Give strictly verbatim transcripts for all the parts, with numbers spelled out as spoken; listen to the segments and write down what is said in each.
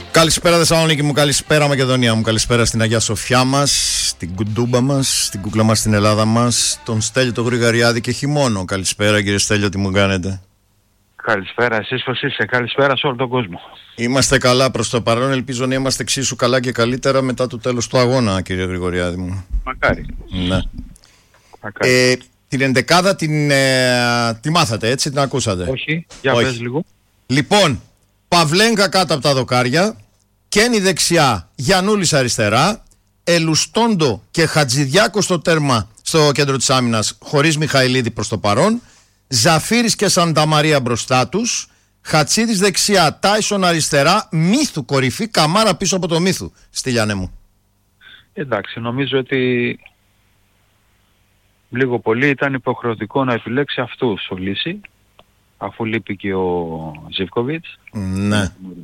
Καλησπέρα Θεσσαλονίκη μου, καλησπέρα Μακεδονία μου, καλησπέρα στην Αγία Σοφιά μας, στην κουντούμπα μας, στην κούκλα μας στην Ελλάδα μας, τον Στέλιο το Γρηγαριάδη και χειμώνο. Καλησπέρα κύριε Στέλιο, τι μου κάνετε? Καλησπέρα, εσείς πώς είστε? Καλησπέρα σε όλο τον κόσμο. Είμαστε καλά προς το παρόν, ελπίζω να είμαστε εξίσου καλά και καλύτερα μετά το τέλος του αγώνα, κύριε Γρηγοριάδη μου. Μακάρι. Ναι. Μακάρι. Ε, την ενδεκάδα την, ε, τη μάθατε έτσι, την ακούσατε? Όχι, για Όχι. πες λίγο. Λοιπόν, Παυλέγκα κάτω από τα δοκάρια, Κένι δεξιά, Γιαννούλης αριστερά, Ελουστόντο και Χατζηδιάκο στο τέρμα στο κέντρο της άμυνας χωρίς Μιχαηλίδη προς το παρόν, Ζαφύρης και Σανταμαρία μπροστά τους, Χατσίδης δεξιά, Τάισον αριστερά, Μύθου κορυφή, Καμάρα πίσω από το Μύθου. Στυλιανέ μου. Εντάξει, νομίζω ότι λίγο πολύ ήταν υποχρεωτικό να επιλέξει αυτούς ο Λύση, αφού λείπει και ο Ζίβκοβιτς. Ναι.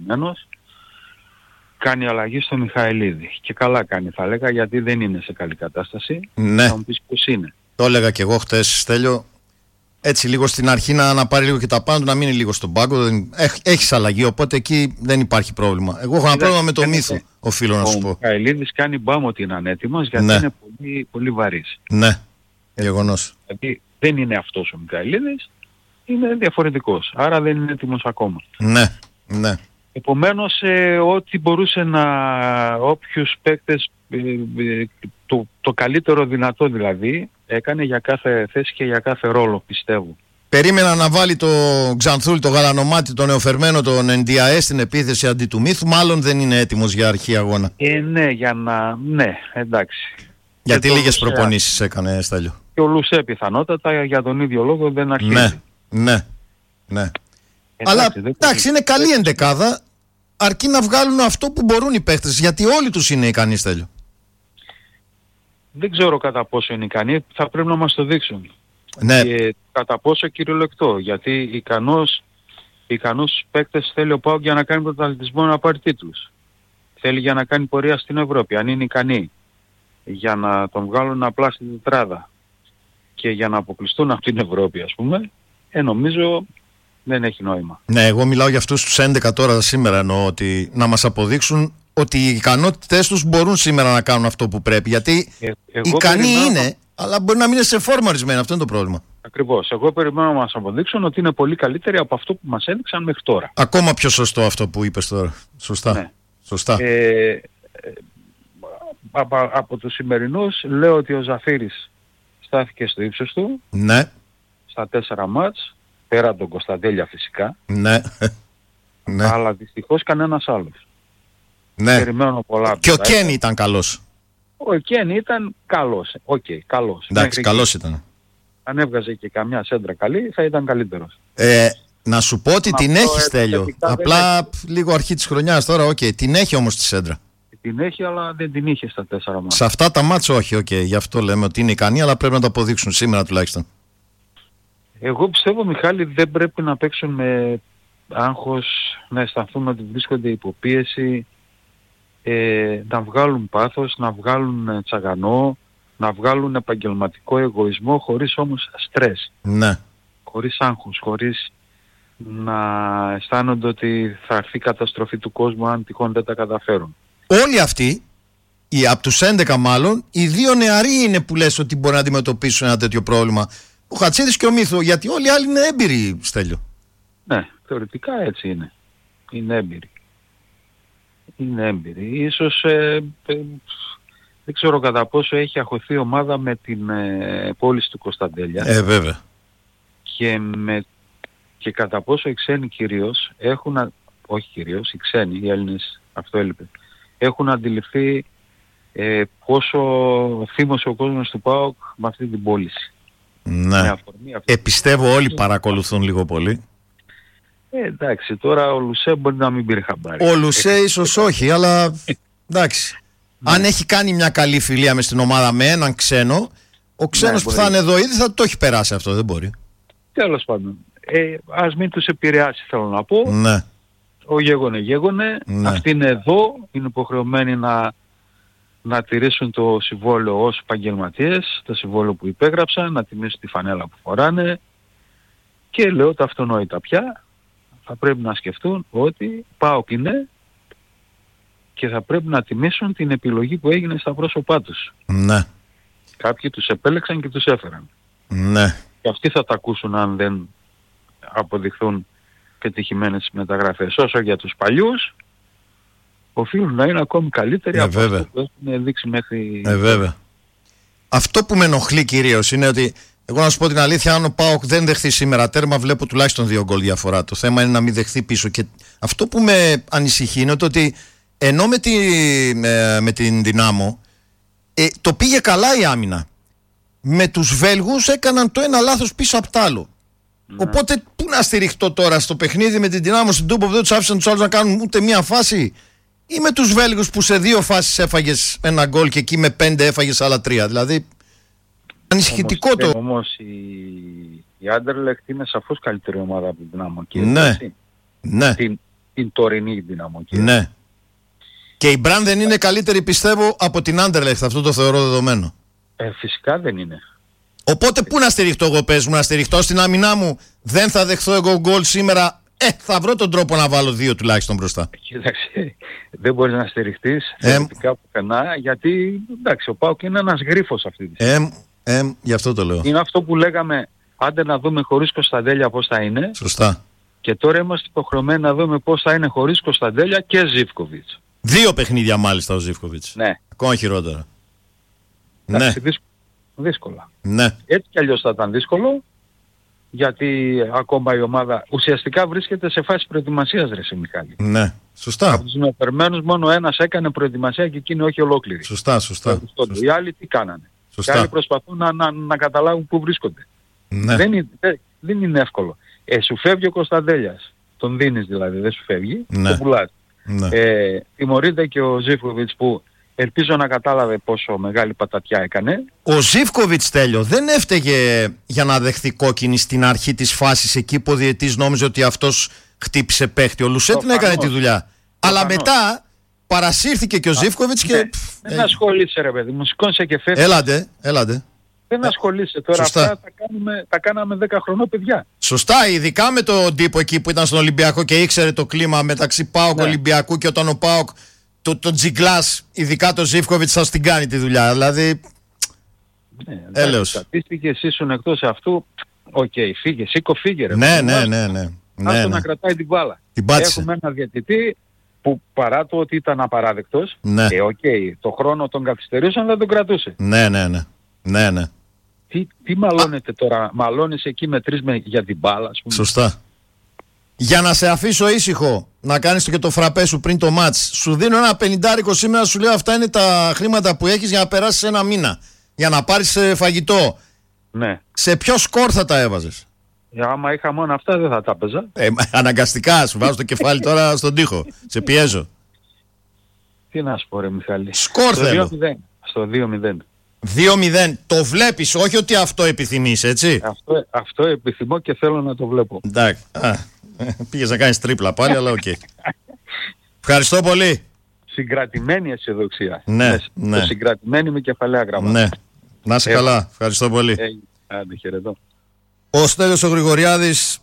Κάνει αλλαγή στο Μιχαηλίδη. Και καλά κάνει θα έλεγα, γιατί δεν είναι σε καλή κατάσταση. Ναι. Θα μου πεις πώς είναι. Το έλεγα και εγώ χτες, Στέλιο. Έτσι λίγο στην αρχή να, να πάρει λίγο και τα πάνω, να μείνει λίγο στον πάγκο. Έχ, έχεις αλλαγή, οπότε εκεί δεν υπάρχει πρόβλημα. Εγώ έχω ένα πρόβλημα με το Μύθο, οφείλω να σου πω. Ο Μιχαηλίδης κάνει μπάμ ότι είναι ανέτοιμος, γιατί Ναι. είναι πολύ, πολύ βαρύς. Ναι, γεγονός. Δηλαδή δεν είναι αυτός ο Μιχαηλίδης, είναι διαφορετικός. Άρα δεν είναι έτοιμος ακόμα. Ναι, ναι. Επομένως, ε, ό,τι μπορούσε να, όποιους παίκτες, ε, ε, το, το καλύτερο δυνατό δηλαδή, έκανε για κάθε θέση και για κάθε ρόλο, πιστεύω. Περίμενα να βάλει το Ξανθούλη, το γαλανομάτι, το νεοφερμένο, τον Εν Ντι Έι στην επίθεση αντί του Μύθου. Μάλλον δεν είναι έτοιμος για αρχή αγώνα. Ε, ναι, για να... Ναι, εντάξει. Γιατί και λίγες Λουσέ, προπονήσεις έκανε, Στέλιο. Και ο Λουσέ πιθανότατα για τον ίδιο λόγο δεν αρχίζει. Ναι, ναι, ναι. Εντάξει, Αλλά δεν εντάξει, είναι καλή ενδεκάδα, αρκεί να βγάλουν αυτό που μπορούν οι παίχτες, γιατί όλοι τους είναι ικανοί, Στέλιο. Δεν ξέρω κατά πόσο είναι ικανοί, θα πρέπει να μας το δείξουν. Ναι. Και κατά πόσο κυριολεκτό, γιατί ικανός, ικανός παίκτες θέλει ο ΠΑΟΚ για να κάνει πρωταθλητισμό, να πάρει τίτλους. Θέλει για να κάνει πορεία στην Ευρώπη, αν είναι ικανοί. Για να τον βγάλουν απλά στην τετράδα και για να αποκλειστούν από την Ευρώπη, ας πούμε, ε, νομίζω δεν έχει νόημα. Ναι, εγώ μιλάω για αυτούς τους έντεκα τώρα σήμερα, εννοώ ότι να μας αποδείξουν ότι οι ικανότητες τους μπορούν σήμερα να κάνουν αυτό που πρέπει. Γιατί Ε, ικανοί περιμένω... είναι, αλλά μπορεί να μην είναι σε φόρμα ορισμένοι. Αυτό είναι το πρόβλημα. Ακριβώς. Εγώ περιμένω να μας αποδείξουν ότι είναι πολύ καλύτεροι από αυτό που μας έδειξαν μέχρι τώρα. Ακόμα πιο σωστό αυτό που είπες τώρα. Σωστά. Ναι. Σωστά. Ε, ε, από, από τους σημερινούς λέω ότι ο Ζαφύρης στάθηκε στο ύψος του, Ναι. στα τέσσερα μάτς, πέρα από τον Κωνσταντέλια φυσικά, Ναι. Ναι. αλλά δυστυχώς κανένας άλλος. Ναι. Περιμένω πολλά. Και ο παιδιά. Κένι ήταν καλός. Ο Κένι ήταν καλός. Οκ, okay, καλός. Εντάξει, Μέχρι καλός εκεί. ήταν. Αν έβγαζε και καμιά σέντρα καλή, θα ήταν καλύτερος. Ε, να σου πω ότι Αυτό την έχει, έτσι, Στέλιο. θετικά δεν Απλά λίγο αρχή της χρονιάς τώρα, οκ. Την έχει όμως τη σέντρα. Την έχει, αλλά δεν την είχε στα τέσσερα μάτς. Σε αυτά τα μάτς όχι, οκ. Γι' αυτό λέμε ότι είναι ικανή, αλλά πρέπει να το αποδείξουν σήμερα τουλάχιστον. Εγώ πιστεύω, Μιχάλη, δεν πρέπει να παίξουν με άγχος, να αισθανθούν ότι βρίσκονται υποπίεση, ε, να βγάλουν πάθος, να βγάλουν τσαγανό, να βγάλουν επαγγελματικό εγωισμό, χωρίς όμως στρες, Ναι. χωρίς άγχος, χωρίς να αισθάνονται ότι θα έρθει η καταστροφή του κόσμου αν τυχόν δεν τα καταφέρουν. Όλοι αυτοί, οι, από τους έντεκα μάλλον, οι δύο νεαροί είναι που λες ότι μπορεί να αντιμετωπίσουν ένα τέτοιο πρόβλημα. Ο Χατσίδης και ο Μύθο, γιατί όλοι οι άλλοι είναι έμπειροι, Στέλιο. Ναι, θεωρητικά έτσι είναι. Είναι έμπειροι. Είναι έμπειροι. Ίσως ε, ε, δεν ξέρω κατά πόσο έχει αχωθεί η ομάδα με την ε, πώληση του Κωνσταντέλια Ε, βέβαια. και, με, και κατά πόσο οι ξένοι κυρίως έχουν, α- όχι κυρίως, οι ξένοι, οι Έλληνες, αυτό έλειπε, έχουν αντιληφθεί ε, πόσο θύμωσε ο κόσμος του ΠΑΟΚ με αυτή την πώληση. Ναι. Με αφορμή αυτή. Ε, πιστεύω όλοι παρακολουθούν λίγο πολύ. Ε, εντάξει, τώρα ο Λουσέ μπορεί να μην πήρε χαμπάρι. Ο Λουσέ ίσως όχι, αλλά εντάξει. Αν έχει κάνει μια καλή φιλία μες στην ομάδα με έναν ξένο, ο ξένος που μπορεί. θα είναι εδώ ήδη θα το έχει περάσει αυτό, δεν μπορεί. Τέλος πάντων. Ε, ας μην τους επηρεάσει, θέλω να πω. Ναι. Ο γέγονε γέγονε. Ναι. Αυτοί είναι εδώ, είναι υποχρεωμένοι να, να τηρήσουν το συμβόλαιο ως επαγγελματίες, το συμβόλαιο που υπέγραψαν, να τιμήσουν τη φανέλα που φοράνε. Και λέω τα αυτονόητα πια, θα πρέπει να σκεφτούν ότι ΠΑΟΚ είναι και θα πρέπει να τιμήσουν την επιλογή που έγινε στα πρόσωπά τους. Ναι. Κάποιοι τους επέλεξαν και τους έφεραν. Ναι. Και αυτοί θα τα ακούσουν αν δεν αποδειχθούν πετυχημένες μεταγραφές. Όσο για τους παλιούς, οφείλουν να είναι ακόμη καλύτεροι ε, από βέβαια. αυτό που έχουν δείξει μέχρι... Ε, βέβαια. Αυτό που με ενοχλεί κυρίως είναι ότι εγώ να σου πω την αλήθεια, αν ο ΠΑΟΚ δεν δεχθεί σήμερα τέρμα, βλέπω τουλάχιστον δύο γκολ διαφορά. Το θέμα είναι να μην δεχθεί πίσω. Και αυτό που με ανησυχεί είναι το ότι ενώ με, τη, με, με την Δυνάμο ε, το πήγε καλά η άμυνα. Με τους Βέλγους έκαναν το ένα λάθος πίσω απ' τ' άλλο. Ναι. Οπότε πού να στηριχτώ τώρα στο παιχνίδι με την Δυνάμο στην Τούμπο που δεν τους άφησαν τους άλλους να κάνουν ούτε μία φάση, ή με τους Βέλγους που σε δύο φάσεις έφαγες ένα γκολ και εκεί με πέντε έφαγες άλλα τρία. Δηλαδή ανησυχητικό όμως, το. Όμως η, η Άντερλεχτ είναι σαφώς καλύτερη ομάδα από την Δυνάμο. Ναι. Ναι. Την, την τωρινή Δυνάμο. Ναι. Και η Μπραν δεν είναι καλύτερη, πιστεύω, από την Άντερλεχτ. Αυτό το θεωρώ δεδομένο. Ε, φυσικά δεν είναι. Οπότε πού να στηριχτώ εγώ, πες μου, να στηριχτώ στην άμυνά μου? Δεν θα δεχθώ εγώ γκολ σήμερα. Ε, θα βρω τον τρόπο να βάλω δύο τουλάχιστον μπροστά. Κοίταξε, δεν μπορείς να στηριχτείς θεωρητικά ε, πουθενά, γιατί εντάξει, ο ΠΑΟΚ είναι ένας γρίφος αυτή τη στιγμή. Ε, ε, γι' αυτό το λέω. Είναι αυτό που λέγαμε, άντε να δούμε χωρίς Κωνσταντέλια πώς θα είναι. Σωστά. Και τώρα είμαστε υποχρεωμένοι να δούμε πώς θα είναι χωρίς Κωνσταντέλια και Ζίβκοβιτς. Δύο παιχνίδια μάλιστα ο Ζίβκοβιτς. Ναι. Ακόμα χειρότερα. Εντάξει, ναι. δύσκολα. Ναι. Έτσι κι αλλιώς θα ήταν δύσκολο, γιατί ακόμα η ομάδα ουσιαστικά βρίσκεται σε φάση προετοιμασίας, ρε σε Μιχάλη. Ναι. Σωστά. Από τους νεοφερμένους μόνο ένας έκανε προετοιμασία και εκείνη όχι ολόκληρη. Σωστά, σωστά. σωστά. Οι άλλοι τι κάνανε? Σωστά. Οι άλλοι προσπαθούν να, να, να καταλάβουν πού βρίσκονται. Ναι. Δεν, είναι, δεν είναι εύκολο. Ε, σου φεύγει ο Κωνσταντέλιας. Τον δίνεις δηλαδή, δεν σου φεύγει. Ναι. Το πουλάς. Ναι. Ε, τιμωρείται και ο Ζίβκοβιτς που ελπίζω να κατάλαβε πόσο μεγάλη πατατιά έκανε. Ο Ζίβκοβιτς, Τέλειο, δεν έφταιγε για να δεχθεί κόκκινη στην αρχή της φάσης, εκεί που ο διαιτής νόμιζε ότι αυτός χτύπησε παίχτη. Ο Λουσέτιν έκανε τη δουλειά. Αλλά φανώς. Μετά παρασύρθηκε και ο Ζίβκοβιτς και... Ναι. Δεν ασχολείσαι ρε παιδί μου, σηκώνσε και φεύγει. Έλατε, έλατε. Δεν ασχολείσαι τώρα. Σωστά. Αυτά τα, κάνουμε, τα κάναμε δέκα χρονών παιδιά. Σωστά, ειδικά με τον τύπο εκεί που ήταν στον Ολυμπιακό και ήξερε το κλίμα μεταξύ ΠΑΟΚ, ναι, Ολυμπιακού, και όταν ο ΠΑΟΚ το, το τζιγκλάς, ειδικά το Ζίβκοβιτς, θα την κάνει τη δουλειά. Δηλαδή, ναι, έλεος. Στατίστηκε, εσύ ήσουν εκτός αυτού, οκ, okay, φύγε, σήκω φύγε ρε. Ναι, ναι, ναι, ναι. Άστο ναι, ναι. να κρατάει την μπάλα. Την πάτησε. Έχουμε ένα διαιτητή που παρά το ότι ήταν απαράδεκτος, ναι, ε, οκ, okay, το χρόνο τον καθυστερούσαν, δεν τον κρατούσε. Ναι, ναι, ναι. ναι, ναι. Τι, τι μαλώνετε τώρα, μαλώνεις εκεί με τρεις με, για την μπάλα, ας πούμε. Σωστά. Για να σε αφήσω ήσυχο, να κάνεις και το φραπέ σου πριν το μάτς, σου δίνω ένα πενηντάρικο σήμερα, σου λέω αυτά είναι τα χρήματα που έχεις για να περάσεις ένα μήνα, για να πάρεις φαγητό. Ναι. Σε ποιο σκορ θα τα έβαζες? Ε, άμα είχα μόνο αυτά δεν θα τα έπαιζα. Ε, αναγκαστικά, σου βάζω το κεφάλι τώρα στον τοίχο. Σε πιέζω. Τι να σου πω ρε Μιχάλη. Σκορ θέλω. Στο δύο μηδέν. δύο μηδέν. Το βλέπεις, όχι ότι αυτό επιθυμείς, έτσι. Αυτό, αυτό επιθυμώ και θέλω να το βλέπω. Εντάξει. Πήγες να κάνεις τρίπλα πάλι, αλλά οκ. Okay. Ευχαριστώ πολύ. Συγκρατημένη αισιοδοξία. Ναι, ναι. Το συγκρατημένη με κεφαλαία γραμμάτα. Ναι. Να είσαι καλά. Ευχαριστώ πολύ. Ε, άντε, χαιρετώ. Ο Στέλιος ο Γρηγοριάδης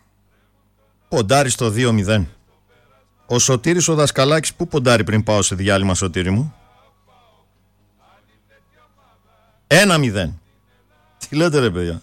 ποντάρει στο δύο μηδέν. Ο Σωτήρης ο Δασκαλάκης που ποντάρει πριν πάω σε διάλειμμα, Σωτήρη μου? ένα μηδέν. Τι λέτε ρε παιδιά?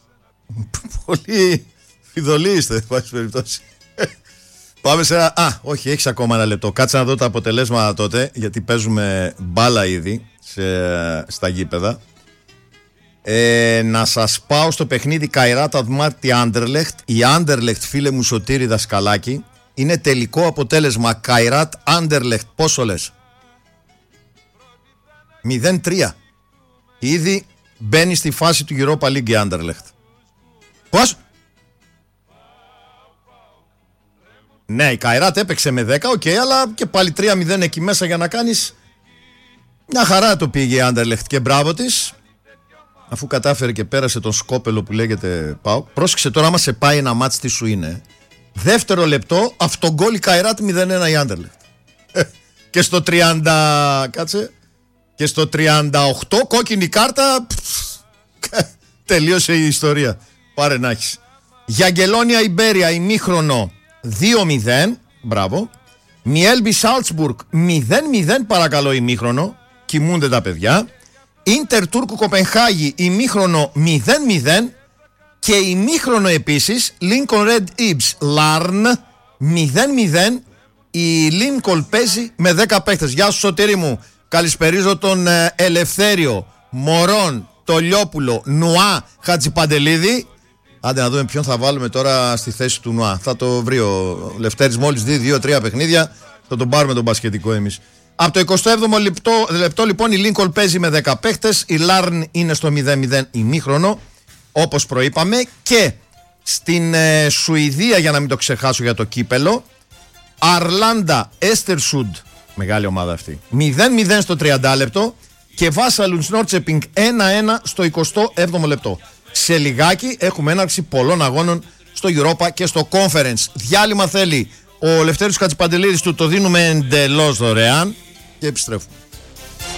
Πολύ φιδωλοί είστε, πάση περιπτώσει. Πάμε σε ένα... Α, όχι, έχεις ακόμα ένα λεπτό. Κάτσε να δω τα αποτελέσματα τότε, γιατί παίζουμε μπάλα ήδη σε... στα γήπεδα. Ε, να σας πάω στο παιχνίδι Καϊράτ Αδμάρτη Άντερλεχτ. Η Άντερλεχτ, φίλε μου Σωτήρη Δασκαλάκη, είναι τελικό αποτέλεσμα Καϊράτ Άντερλεχτ. Πόσο λες? μηδέν τρία. Ήδη μπαίνει στη φάση του Europa League η Άντερλεχτ. Πώς? Ναι, η Καϊράτ έπαιξε με δέκα, οκ, okay, αλλά και πάλι τρία μηδέn εκεί μέσα για να κάνεις. Μια χαρά το πήγε η Άντερλεχτ και μπράβο της. Αφού κατάφερε και πέρασε τον σκόπελο που λέγεται ΠΑΟΚ. Πρόσεξε τώρα, άμα σε πάει ένα μάτς τι σου είναι. Δεύτερο λεπτό, αυτογκόλ η Καϊράτ μηδέν ένα η Άντερλεχτ. Και στο τριάντα, κάτσε, και στο τριάντα οκτώ κόκκινη κάρτα. Τελείωσε η ιστορία. Πάρε να έχεις. Γιαγκελόνια Ιμπέρια ημίχρονο δύο μηδέν. Μπράβο. Μιέλμπι Σάλτσμπουργκ μηδέν μηδέν παρακαλώ ημίχρονο. Κοιμούνται τα παιδιά. Ίντερ Τούρκου Κοπενχάγη ημίχρονο μηδέν μηδέν. Και ημίχρονο επίσης Lincoln Red Ibs Λάρν μηδέν μηδέν. Η Lincoln παίζει με δέκα παίχτες. Γεια σου Σωτήρη μου. Καλησπερίζω τον ε, Ελευθέριο, Μωρόν, Τολιόπουλο, Νουά, Χατζιπαντελίδη. Άντε να δούμε ποιον θα βάλουμε τώρα στη θέση του Νουά. Θα το βρει ο Λευτέρης, μόλις δει δύο τρία παιχνίδια. Θα τον πάρουμε τον μπασκετικό εμείς. Από το εικοστό έβδομο λεπτό, λεπτό λοιπόν η Lincoln παίζει με δέκα παίχτες. Η Λάρν είναι στο μηδέν μηδέν ημίχρονο, όπως προείπαμε. Και στην ε, Σουηδία, για να μην το ξεχάσω για το κύπελο, Αρλάντα Έστερσουντ, μεγάλη ομάδα αυτή, μηδέν μηδέν στο τριάντα λεπτό. Και Βάσαλουνς Νόρτσεπινγκ ένα ένα στο εικοστό έβδομο λεπτό. Σε λιγάκι έχουμε έναρξη πολλών αγώνων στο Europa και στο Conference. Διάλειμμα θέλει ο Λευτέρης Χατζιπαντελίδης, του το δίνουμε εντελώς δωρεάν και επιστρέφουμε.